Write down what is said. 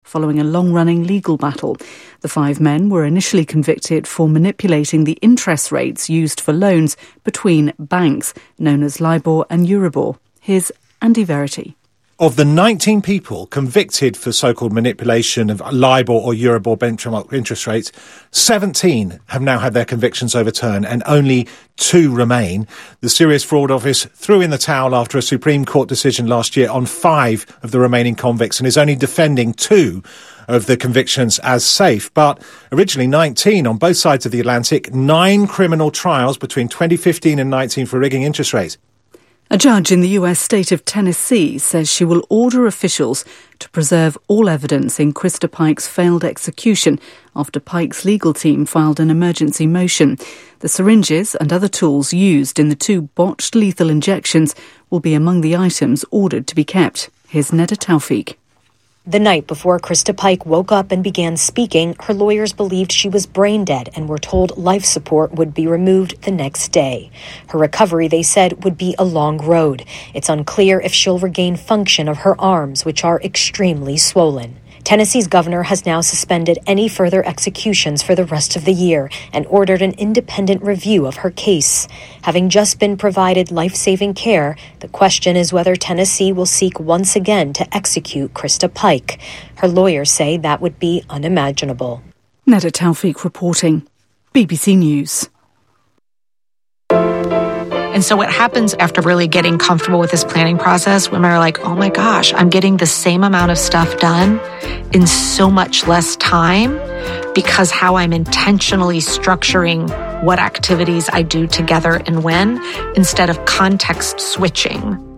following a long-running legal battle. The 5 men were initially convicted for manipulating the interest rates used for loans between banks, known as LIBOR and Euribor. Here's Andy Verity. Of the 19 people convicted for so-called manipulation of LIBOR or Euribor benchmark interest rates, 17 have now had their convictions overturned and only 2 remain. The Serious Fraud Office threw in the towel after a Supreme Court decision last year on 5 of the remaining convicts and is only defending 2 of the convictions as safe. But originally 19 on both sides of the Atlantic, 9 criminal trials between 2015 and 19 for rigging interest rates. A judge in the US state of Tennessee says she will order officials to preserve all evidence in Krista Pike's failed execution after Pike's legal team filed an emergency motion. The syringes and other tools used in the 2 botched lethal injections will be among the items ordered to be kept. Here's Neda Tawfiq. The night before Krista Pike woke up and began speaking, her lawyers believed she was brain dead and were told life support would be removed the next day. Her recovery, they said, would be a long road. It's unclear if she'll regain function of her arms, which are extremely swollen. Tennessee's governor has now suspended any further executions for the rest of the year and ordered an independent review of her case. Having just been provided life-saving care, the question is whether Tennessee will seek once again to execute Krista Pike. Her lawyers say that would be unimaginable. Neda Tawfiq reporting. BBC News. And so what happens after really getting comfortable with this planning process, women are like, oh my gosh, I'm getting the same amount of stuff done in so much less time because how I'm intentionally structuring what activities I do together and when, instead of context switching.